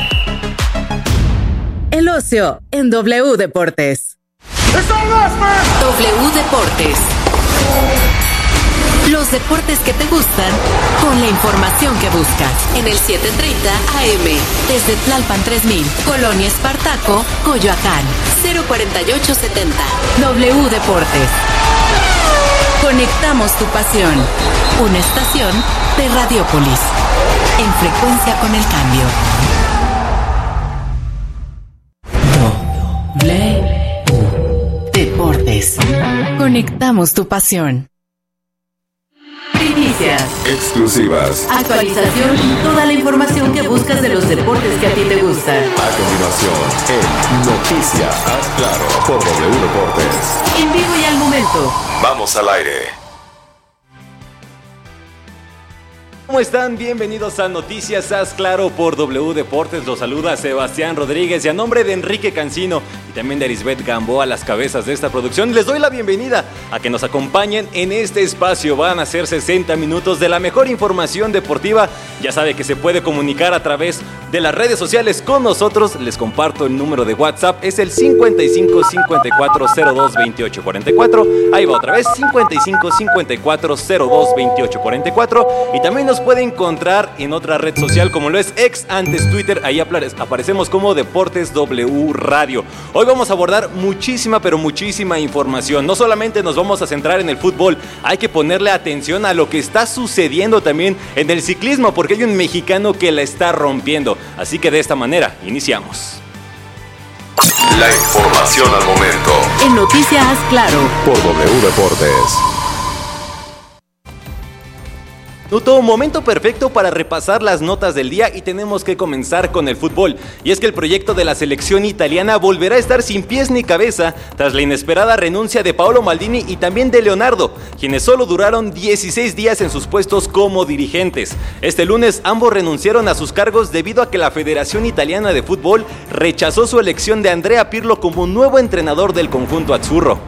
El ocio en W Deportes. W Deportes. Los deportes que te gustan con la información que buscas. En el 730 AM. Desde Tlalpan 3000, Colonia Espartaco, Coyoacán. 04870. W Deportes. Conectamos tu pasión. Una estación de Radiópolis. En frecuencia con el cambio. W Deportes. Conectamos tu pasión. Primicias. Exclusivas. Actualización y toda la información que buscas de los deportes que a ti te gustan. A continuación, en Noticias Haz Claro por W Deportes. En vivo y al momento. Vamos al aire. ¿Cómo están? Bienvenidos a Noticias Haz Claro por W Deportes. Los saluda Sebastián Rodríguez y a nombre de Enrique Cancino y también de Arisbet Gamboa, las cabezas de esta producción, les doy la bienvenida a que nos acompañen en este espacio. Van a ser 60 minutos de la mejor información deportiva. Ya sabe que se puede comunicar a través de las redes sociales con nosotros. Les comparto el número de WhatsApp, es el 55 54 02 28 44. Ahí va otra vez, 55 54 02 28 44. Y también nos puede encontrar en otra red social como lo es ex antes Twitter. Ahí aparecemos como Deportes W Radio. Hoy vamos a abordar muchísima pero muchísima información. No solamente nos vamos a centrar en el fútbol, hay que ponerle atención a lo que está sucediendo también en el ciclismo, porque hay un mexicano que la está rompiendo. Así que de esta manera iniciamos. La información al momento. En Noticias Haz Claro por W Deportes. Momento perfecto para repasar las notas del día y tenemos que comenzar con el fútbol. Y es que el proyecto de la selección italiana volverá a estar sin pies ni cabeza tras la inesperada renuncia de Paolo Maldini y también de Leonardo, quienes solo duraron 16 días en sus puestos como dirigentes. Este lunes ambos renunciaron a sus cargos debido a que la Federación Italiana de Fútbol rechazó su elección de Andrea Pirlo como nuevo entrenador del conjunto azzurro.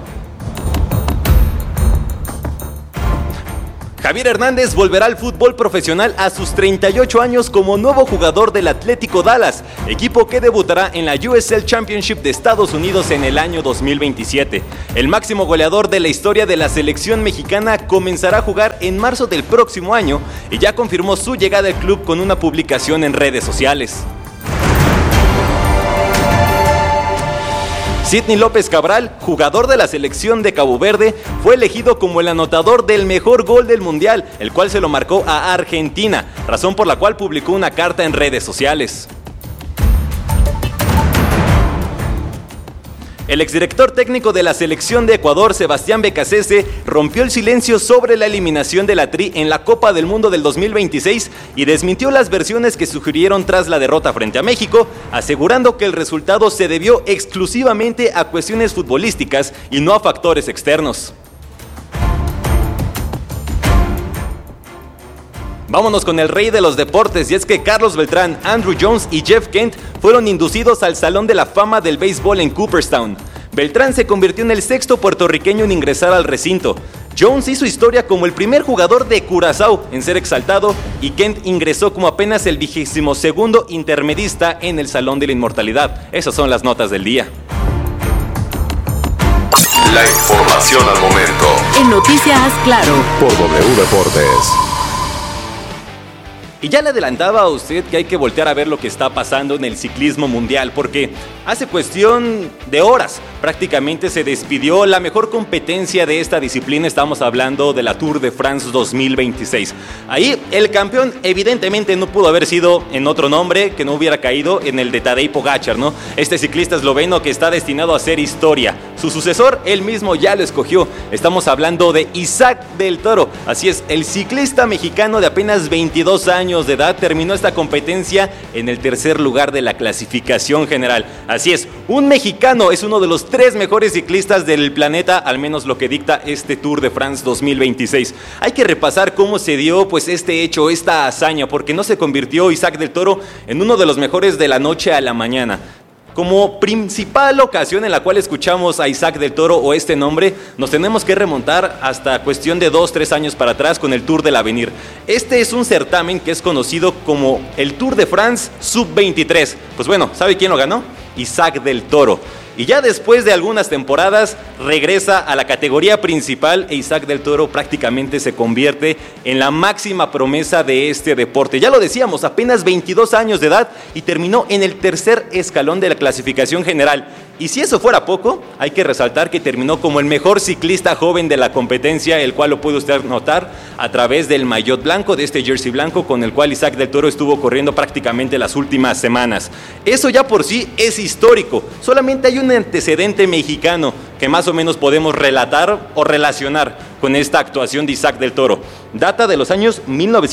Javier Hernández volverá al fútbol profesional a sus 38 años como nuevo jugador del Atlético Dallas, equipo que debutará en la USL Championship de Estados Unidos en el año 2027. El máximo goleador de la historia de la selección mexicana comenzará a jugar en marzo del próximo año y ya confirmó su llegada al club con una publicación en redes sociales. Sidney López Cabral, jugador de la selección de Cabo Verde, fue elegido como el anotador del mejor gol del Mundial, el cual se lo marcó a Argentina, razón por la cual publicó una carta en redes sociales. El exdirector técnico de la selección de Ecuador, Sebastián Becasese, rompió el silencio sobre la eliminación de la Tri en la Copa del Mundo del 2026 y desmintió las versiones que sugirieron tras la derrota frente a México, asegurando que el resultado se debió exclusivamente a cuestiones futbolísticas y no a factores externos. Vámonos con el rey de los deportes, y es que Carlos Beltrán, Andrew Jones y Jeff Kent fueron inducidos al Salón de la Fama del Béisbol en Cooperstown. Beltrán se convirtió en el sexto puertorriqueño en ingresar al recinto. Jones hizo historia como el primer jugador de Curazao en ser exaltado, y Kent ingresó como apenas el 22º intermedista en el Salón de la Inmortalidad. Esas son las notas del día. La información al momento. En Noticias Claro. Por W Deportes. Y ya le adelantaba a usted que hay que voltear a ver lo que está pasando en el ciclismo mundial, porque hace cuestión de horas prácticamente se despidió la mejor competencia de esta disciplina. Estamos hablando de la Tour de France 2026. Ahí el campeón evidentemente no pudo haber sido en otro nombre que no hubiera caído en el de Tadej Pogačar, ¿no? Este ciclista esloveno que está destinado a hacer historia. Su sucesor, él mismo ya lo escogió. Estamos hablando de Isaac del Toro. Así es, el ciclista mexicano de apenas 22 años de edad terminó esta competencia en el tercer lugar de la clasificación general. Así es, un mexicano es uno de los 3 mejores ciclistas del planeta, al menos lo que dicta este Tour de France 2026. Hay que repasar cómo se dio pues este hecho, esta hazaña, porque no se convirtió Isaac del Toro en uno de los mejores de la noche a la mañana. Como principal ocasión en la cual escuchamos a Isaac del Toro o este nombre, nos tenemos que remontar hasta cuestión de 2-3 años para atrás con el Tour del Avenir. Este es un certamen que es conocido como el Tour de France Sub-23. Pues bueno, ¿sabe quién lo ganó? Isaac del Toro. Y ya después de algunas temporadas regresa a la categoría principal e Isaac del Toro prácticamente se convierte en la máxima promesa de este deporte. Ya lo decíamos, apenas 22 años de edad y terminó en el tercer escalón de la clasificación general. Y si eso fuera poco, hay que resaltar que terminó como el mejor ciclista joven de la competencia, el cual lo puede usted notar a través del maillot blanco, de este jersey blanco con el cual Isaac del Toro estuvo corriendo prácticamente las últimas semanas. Eso ya por sí es histórico. Solamente hay un antecedente mexicano que más o menos podemos relatar o relacionar con esta actuación de Isaac del Toro. Data de los años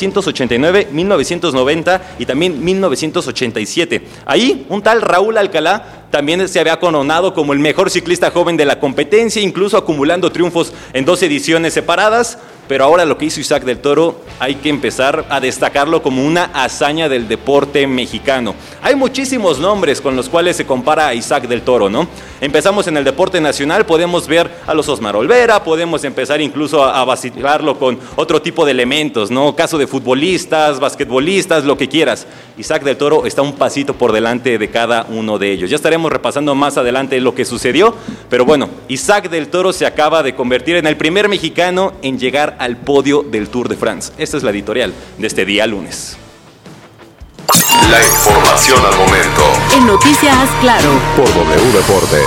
1989, 1990 y también 1987. Ahí un tal Raúl Alcalá también se había coronado como el mejor ciclista joven de la competencia, incluso acumulando triunfos en 2 ediciones separadas. Pero ahora lo que hizo Isaac del Toro hay que empezar a destacarlo como una hazaña del deporte mexicano. Hay muchísimos nombres con los cuales se compara a Isaac del Toro, ¿no? Empezamos en el deporte nacional, podemos ver a los Osmar Olvera, podemos empezar incluso a vacilarlo con otro tipo de elementos, ¿no? Caso de futbolistas, basquetbolistas, lo que quieras. Isaac del Toro está un pasito por delante de cada uno de ellos. Ya estaremos repasando más adelante lo que sucedió, pero bueno, Isaac del Toro se acaba de convertir en el primer mexicano en llegar al podio del Tour de France. Esta es la editorial de este día lunes. La información al momento. En Noticias Claro. Por W Deportes.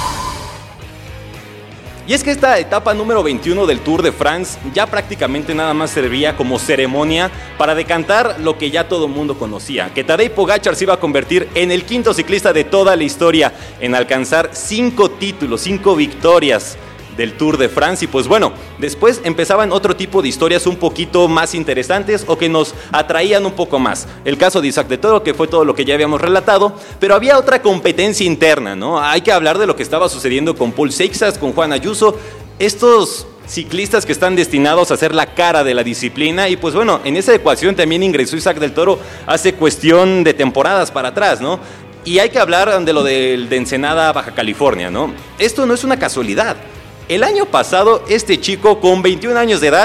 Y es que esta etapa número 21 del Tour de France ya prácticamente nada más servía como ceremonia para decantar lo que ya todo el mundo conocía, que Tadej Pogačar se iba a convertir en el 5º ciclista de toda la historia en alcanzar 5 títulos, 5 victorias del Tour de France. Y pues bueno, después empezaban otro tipo de historias un poquito más interesantes o que nos atraían un poco más. El caso de Isaac del Toro, que fue todo lo que ya habíamos relatado, pero había otra competencia interna, ¿no? Hay que hablar de lo que estaba sucediendo con Paul Seixas, con Juan Ayuso, estos ciclistas que están destinados a ser la cara de la disciplina. Y pues bueno, en esa ecuación también ingresó Isaac del Toro hace cuestión de temporadas para atrás, ¿no? Y hay que hablar de lo de Ensenada, Baja California, ¿no? Esto no es una casualidad. El año pasado, este chico con 21 años de edad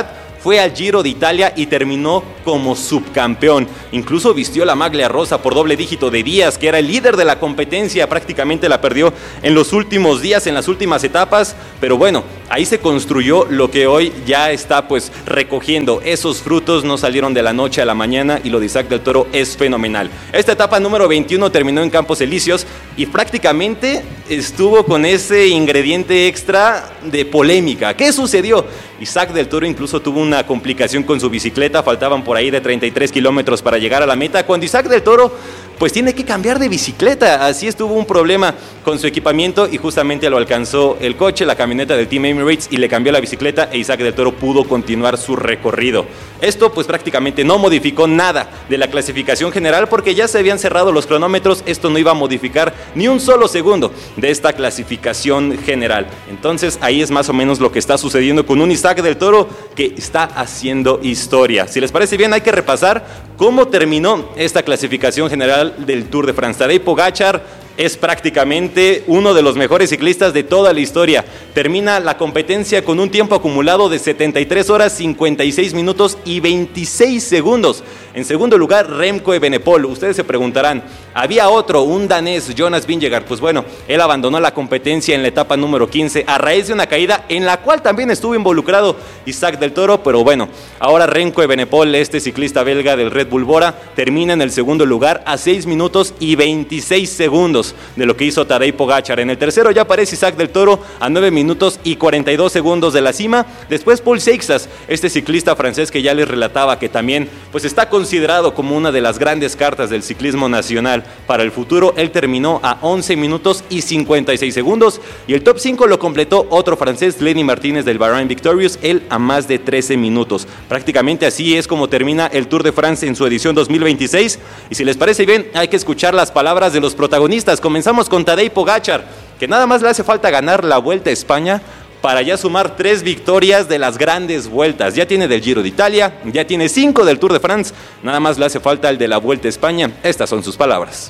fue al Giro de Italia y terminó como subcampeón. Incluso vistió la maglia rosa por doble dígito de Díaz, que era el líder de la competencia. Prácticamente la perdió en los últimos días, en las últimas etapas, pero bueno, ahí se construyó lo que hoy ya está pues recogiendo. Esos frutos no salieron de la noche a la mañana y lo de Isaac del Toro es fenomenal. Esta etapa número 21 terminó en Campos Elíseos y prácticamente estuvo con ese ingrediente extra de polémica. ¿Qué sucedió? Isaac del Toro incluso tuvo una complicación con su bicicleta, faltaban por ahí de 33 kilómetros para llegar a la meta, cuando Isaac del Toro pues tiene que cambiar de bicicleta. Así estuvo un problema con su equipamiento y justamente lo alcanzó el coche, la camioneta del Team Emirates, y le cambió la bicicleta e Isaac del Toro pudo continuar su recorrido. Esto pues prácticamente no modificó nada de la clasificación general porque ya se habían cerrado los cronómetros. Esto no iba a modificar ni un solo segundo de esta clasificación general. Entonces ahí es más o menos lo que está sucediendo con un Isaac del Toro que está haciendo historia. Si les parece bien, hay que repasar cómo terminó esta clasificación general del Tour de France. Tadej Pogačar es prácticamente uno de los mejores ciclistas de toda la historia. Termina la competencia con un tiempo acumulado de 73 horas, 56 minutos y 26 segundos. En segundo lugar, Remco Evenepoel. Ustedes se preguntarán, había otro, un danés, Jonas Vingegaard. Pues bueno, él abandonó la competencia en la etapa número 15 a raíz de una caída en la cual también estuvo involucrado Isaac del Toro. Pero bueno, ahora Remco Evenepoel, este ciclista belga del Red Bull Bora, termina en el segundo lugar a 6 minutos y 26 segundos de lo que hizo Tadej Pogačar. En el tercero ya aparece Isaac del Toro a 9 minutos y 42 segundos de la cima. Después Paul Seixas, este ciclista francés que ya les relataba que también pues está considerado como una de las grandes cartas del ciclismo nacional para el futuro. Él terminó a 11 minutos y 56 segundos y el top 5 lo completó otro francés, Lenny Martínez del Bahrain Victorious, él a más de 13 minutos. Prácticamente así es como termina el Tour de France en su edición 2026 y si les parece bien hay que escuchar las palabras de los protagonistas. Comenzamos con Tadej Pogačar, que nada más le hace falta ganar la Vuelta a España para ya sumar 3 victorias de las grandes vueltas. Ya tiene del Giro de Italia, ya tiene 5 del Tour de France, nada más le hace falta el de la Vuelta a España. Estas son sus palabras.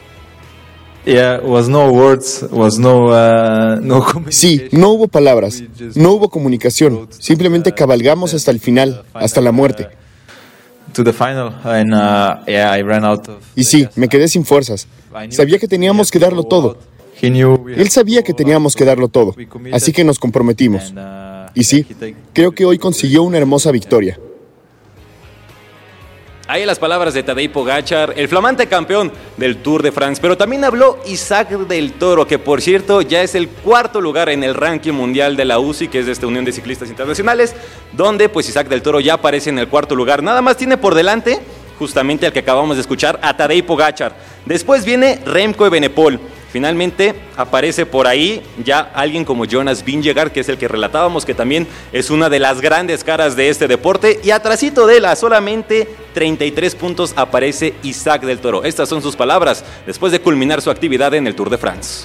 Sí, no hubo palabras, no hubo comunicación, simplemente cabalgamos hasta el final, hasta la muerte. Y sí, me quedé sin fuerzas. Sabía que teníamos que darlo todo. Él sabía que teníamos que darlo todo, así que nos comprometimos. Y sí, creo que hoy consiguió una hermosa victoria. Ahí las palabras de Tadej Pogačar, el flamante campeón del Tour de France. Pero también habló Isaac del Toro, que por cierto ya es el 4º lugar en el ranking mundial de la UCI, que es de esta Unión de Ciclistas Internacionales, donde pues Isaac del Toro ya aparece en el 4º lugar. Nada más tiene por delante justamente al que acabamos de escuchar, a Tadej Pogačar. Después viene Remco Evenepoel. Finalmente aparece por ahí ya alguien como Jonas Vingegaard, que es el que relatábamos, que también es una de las grandes caras de este deporte. Y atrasito de él, a solamente 33 puntos, aparece Isaac del Toro. Estas son sus palabras después de culminar su actividad en el Tour de France.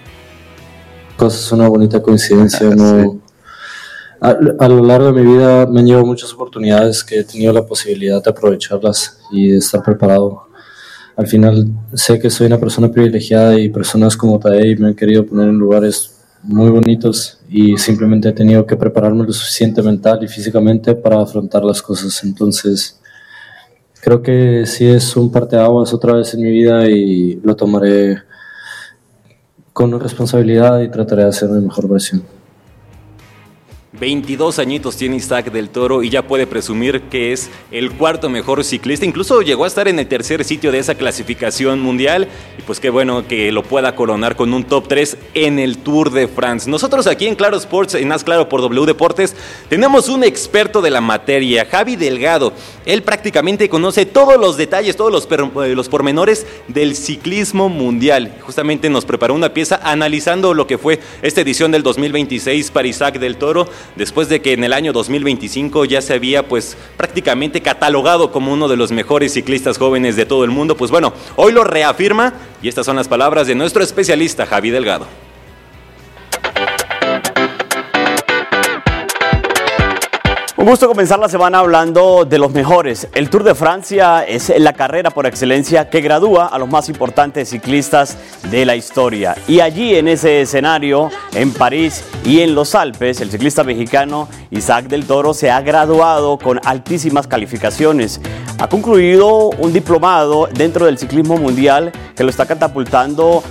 Es una bonita coincidencia, ¿no? A lo largo de mi vida me han llevado muchas oportunidades que he tenido la posibilidad de aprovecharlas y de estar preparado. Al final sé que soy una persona privilegiada y personas como Tadej me han querido poner en lugares muy bonitos y simplemente he tenido que prepararme lo suficiente mental y físicamente para afrontar las cosas. Entonces creo que sí es un parteaguas otra vez en mi vida y lo tomaré con responsabilidad y trataré de hacer mi mejor versión. 22 añitos tiene Isaac del Toro y ya puede presumir que es el 4º mejor ciclista. Incluso llegó a estar en el 3er sitio de esa clasificación mundial. Y pues qué bueno que lo pueda coronar con un top 3 en el Tour de France. Nosotros aquí en Claro Sports, en Haz Claro por W Deportes, tenemos un experto de la materia, Javi Delgado. Él prácticamente conoce todos los detalles, todos los pormenores del ciclismo mundial. Justamente nos preparó una pieza analizando lo que fue esta edición del 2026 para Isaac del Toro, después de que en el año 2025 ya se había pues prácticamente catalogado como uno de los mejores ciclistas jóvenes de todo el mundo. Pues bueno, hoy lo reafirma y estas son las palabras de nuestro especialista Javi Delgado. Un gusto comenzar la semana hablando de los mejores. El Tour de Francia es la carrera por excelencia que gradúa a los más importantes ciclistas de la historia. Y allí en ese escenario, en París y en los Alpes, el ciclista mexicano Isaac del Toro se ha graduado con altísimas calificaciones. Ha concluido un diplomado dentro del ciclismo mundial que lo está catapultando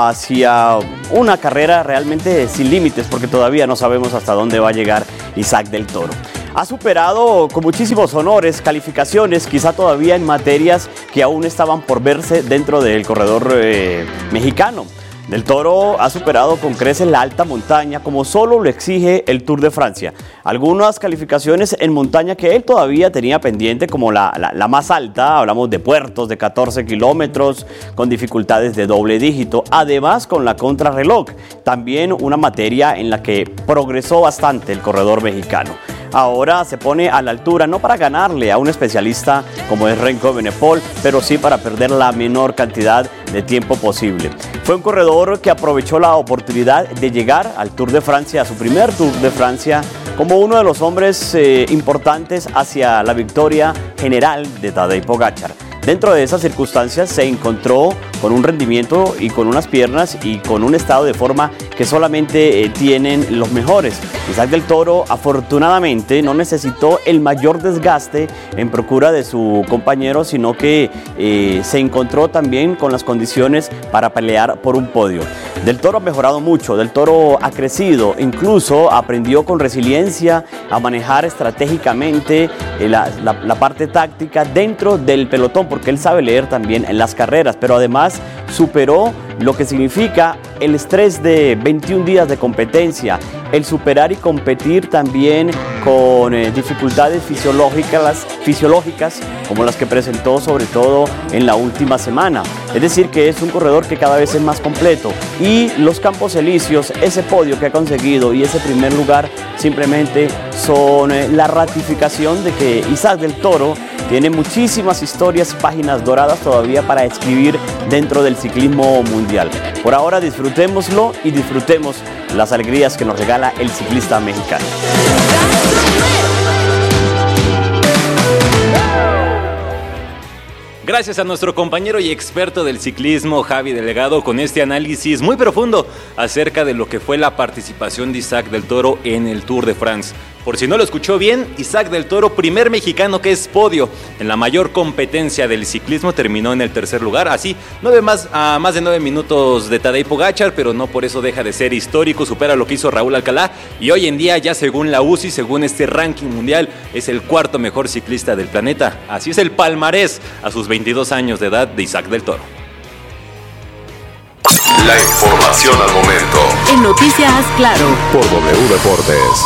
hacia una carrera realmente sin límites, porque todavía no sabemos hasta dónde va a llegar Isaac del Toro. Ha superado con muchísimos honores calificaciones, quizá todavía en materias que aún estaban por verse dentro del corredor mexicano. Del Toro ha superado con creces la alta montaña como solo lo exige el Tour de Francia. Algunas calificaciones en montaña que él todavía tenía pendiente, como la más alta, hablamos de puertos de 14 kilómetros con dificultades de doble dígito, además con la contrarreloj, también una materia en la que progresó bastante el corredor mexicano. Ahora se pone a la altura, no para ganarle a un especialista como es Remco Evenepoel, pero sí para perder la menor cantidad de tiempo posible. Fue un corredor que aprovechó la oportunidad de llegar al Tour de Francia, a su primer Tour de Francia, como uno de los hombres importantes hacia la victoria general de Tadej Pogačar. Dentro de esas circunstancias se encontró con un rendimiento y con unas piernas y con un estado de forma que solamente tienen los mejores. Isaac del Toro afortunadamente no necesitó el mayor desgaste en procura de su compañero, sino que se encontró también con las condiciones para pelear por un podio. Del Toro ha mejorado mucho, Del Toro ha crecido, incluso aprendió con resiliencia a manejar estratégicamente la parte táctica dentro del pelotón, porque él sabe leer también en las carreras, pero además superó lo que significa el estrés de 21 días de competencia, el superar y competir también con dificultades fisiológicas como las que presentó sobre todo en la última semana. Es decir, que es un corredor que cada vez es más completo, y los Campos Elíseos, ese podio que ha conseguido y ese primer lugar simplemente son la ratificación de que Isaac del Toro tiene muchísimas historias, páginas doradas todavía para escribir dentro del ciclismo mundial. Por ahora disfrutémoslo y disfrutemos las alegrías que nos regala el ciclista mexicano. Gracias a nuestro compañero y experto del ciclismo, Javi Delgado, con este análisis muy profundo acerca de lo que fue la participación de Isaac del Toro en el Tour de France. Por si no lo escuchó bien, Isaac del Toro, primer mexicano que es podio en la mayor competencia del ciclismo, terminó en el tercer lugar. Así, a más de 9 minutos de Tadej Pogačar, pero no por eso deja de ser histórico, supera lo que hizo Raúl Alcalá y hoy en día ya según la UCI, según este ranking mundial, es el cuarto mejor ciclista del planeta. Así es el palmarés a sus 22 años de edad de Isaac del Toro. La información al momento. En Noticias Claro. Por W Deportes.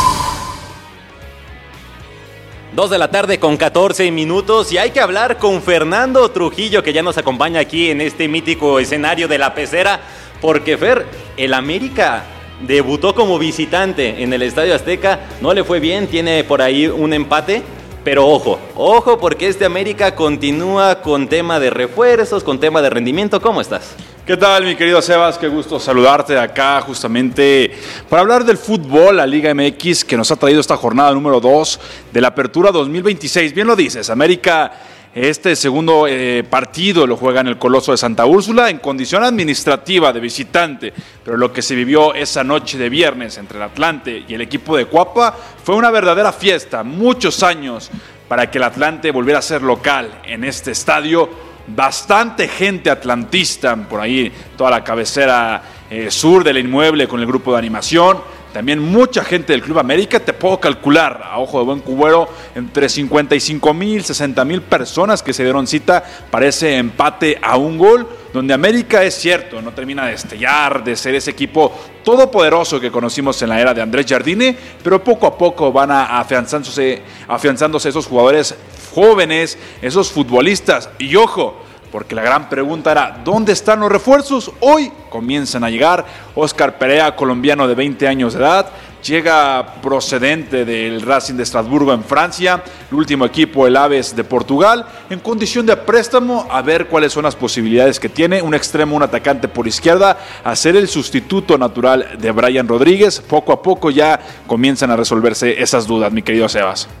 2 de la tarde con 14 minutos y hay que hablar con Fernando Trujillo, que ya nos acompaña aquí en este mítico escenario de La Pecera, porque Fer, el América debutó como visitante en el Estadio Azteca, no le fue bien, tiene por ahí un empate, pero ojo, porque este América continúa con tema de refuerzos, con tema de rendimiento. ¿Cómo estás? ¿Qué tal, mi querido Sebas? Qué gusto saludarte acá justamente para hablar del fútbol, la Liga MX, que nos ha traído esta jornada número 2 de la Apertura 2026. Bien lo dices, América, este segundo partido lo juega en el Coloso de Santa Úrsula en condición administrativa de visitante, pero lo que se vivió esa noche de viernes entre el Atlante y el equipo de Cuapa fue una verdadera fiesta. Muchos años para que el Atlante volviera a ser local en este estadio. Bastante gente atlantista, por ahí toda la cabecera sur del inmueble con el grupo de animación. También mucha gente del Club América, te puedo calcular, a ojo de buen cubero, entre 55,000, 60,000 personas que se dieron cita para ese empate a un gol, donde América, es cierto, no termina de destellar, de ser ese equipo todopoderoso que conocimos en la era de Andrés Jardine, pero poco a poco van afianzándose esos jugadores jóvenes, esos futbolistas. Y ojo, porque la gran pregunta era, ¿dónde están los refuerzos? Hoy comienzan a llegar. Óscar Perea, colombiano de 20 años de edad, llega procedente del Racing de Estrasburgo en Francia, el último equipo, el Aves de Portugal, en condición de préstamo, a ver cuáles son las posibilidades que tiene. Un extremo, un atacante por izquierda, a ser el sustituto natural de Brian Rodríguez. Poco a poco ya comienzan a resolverse esas dudas, mi querido Sebas.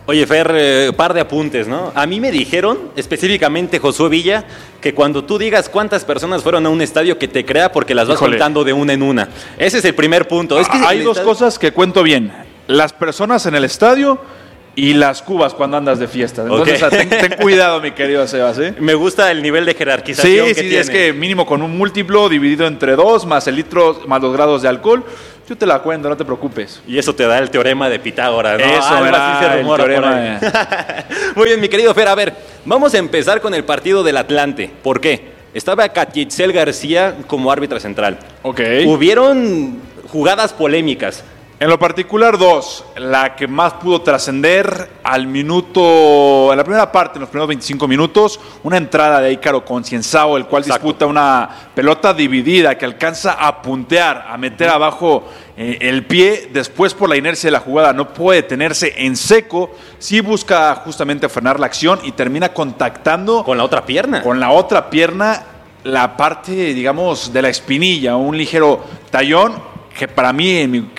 Oye, Fer, par de apuntes, ¿no? A mí me dijeron, específicamente Josué Villa, que cuando tú digas cuántas personas fueron a un estadio, que te crea porque las vas contando de una en una. Ese es el primer punto. Es que hay dos cosas que cuento bien. Las personas en el estadio y las cubas cuando andas de fiesta. Entonces, ten cuidado, mi querido Sebas, ¿eh? Me gusta el nivel de jerarquización que tiene. Es que mínimo con un múltiplo dividido entre 2, más el litro, más los grados de alcohol. Yo te la cuento, no te preocupes. Y eso te da el teorema de Pitágoras, ¿no? Eso era así se rumora el teorema por ahí. Muy bien, mi querido Fer. A ver, vamos a empezar con el partido del Atlante. ¿Por qué? Estaba Catitzel García como árbitra central. Ok. Hubieron jugadas polémicas. En lo particular, 2. La que más pudo trascender al minuto, en la primera parte, en los primeros 25 minutos, una entrada de Ícaro Concienzao, el cual disputa una pelota dividida que alcanza a puntear, a meter abajo el pie. Después, por la inercia de la jugada, no puede tenerse en seco. Sí busca justamente frenar la acción y termina contactando con la otra pierna. Con la otra pierna, la parte, digamos, de la espinilla, un ligero tallón que para mí, en mi